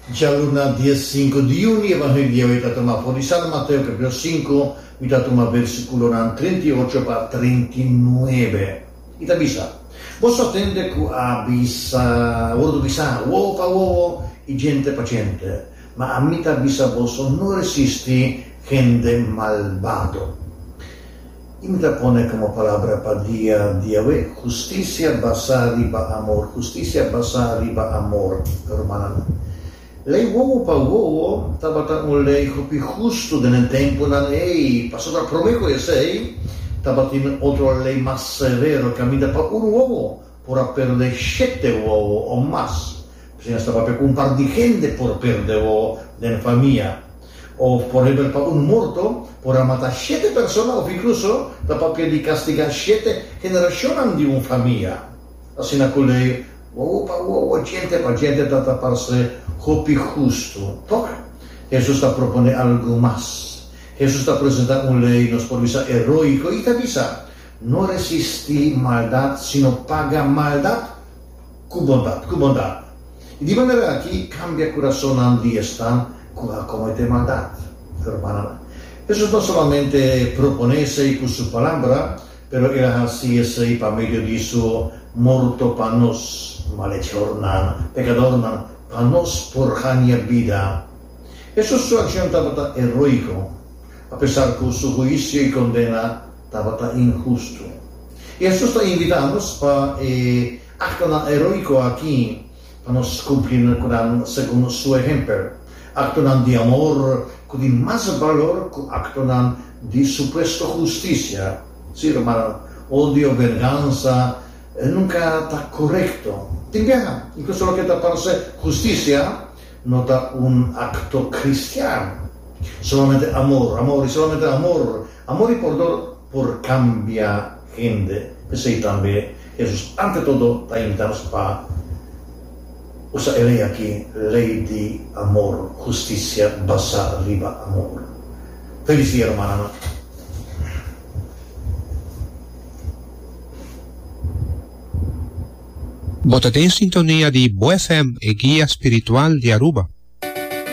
Già luna 15 di giugno, Evangelio è stato fuori San Matteo, capitolo 5, è stato versículo 38 a 39. Ita bisa. Posso attendere che abisa, ordo bisa, uovo pa uovo, e gente paziente, ma a mita bisa posso non resisti gente malvado. Y me pone como palabra para día de justicia basa riba amor, justicia basa riba amor, hermana. Lei uovo pa uovo, tabata un lei copi justo nel tempo, non è passato a promeco e sei, tabata in otro lei más severo, cammina pa un uovo, por perder 7 uovo o más. Bisogna stare per un par di gente por perder uovo nella famiglia. O por ejemplo para un muerto, por matar 7 personas, o incluso da papel di castigar 7 generaciones di una familia. Así na colei, gente pa gente da taparse hopi justo. Toca. Jesús está propone algo más. Jesús está presentando un ley, nos por visa heroico, y te avisa, no resistí maldad, sino paga maldad con bondad. Y de manera aquí cambia corazón al día están, comete maldad, hermana. Eso no solamente proponese con su palabra, pero era así ese para medio de su morto panos, malhechornan, pecadornan, panos por jania vida. Eso su acción estaba heroico, a pesar que su juicio y condena estaba injusto. Y eso está invitándonos para acto heroico aquí, para nos cumplir según su ejemplo. Acto de amor con más valor que acto de supuesta justicia. Sí, hermano, odio, venganza, nunca está correcto. Incluso lo que te parece justicia, no está un acto cristiano. Solamente amor, y solamente amor y por cambiar gente. Pensé también, Jesús, ante todo, está invitando para usa lei aquí, ley de amor, justicia basa riba amor. Felici, hermana. Votate in sintonia di Bo FM e Guia Spiritual di Aruba.